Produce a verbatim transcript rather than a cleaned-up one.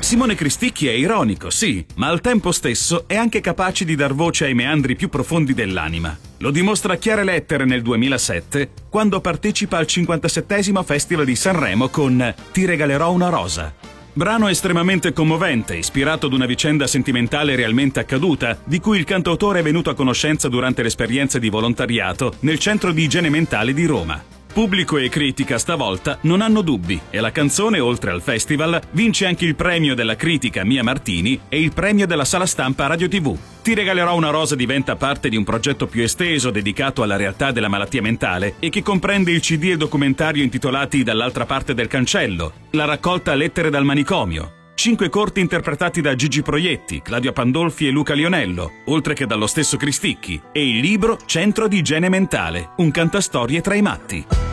Simone Cristicchi è ironico, sì, ma al tempo stesso è anche capace di dar voce ai meandri più profondi dell'anima. Lo dimostra a chiare lettere nel duemilasette, quando partecipa al cinquantasettesimo Festival di Sanremo con Ti regalerò una rosa. Brano estremamente commovente, ispirato ad una vicenda sentimentale realmente accaduta, di cui il cantautore è venuto a conoscenza durante l'esperienza di volontariato nel Centro di Igiene Mentale di Roma. Pubblico e critica stavolta non hanno dubbi e la canzone, oltre al festival, vince anche il premio della critica Mia Martini e il premio della sala stampa Radio tivù. Ti regalerò una rosa diventa parte di un progetto più esteso dedicato alla realtà della malattia mentale e che comprende il C D e documentario intitolati Dall'altra parte del cancello, la raccolta Lettere dal manicomio, cinque corti interpretati da Gigi Proietti, Claudio Pandolfi e Luca Lionello, oltre che dallo stesso Cristicchi, e il libro Centro di Igiene Mentale, un cantastorie tra i matti.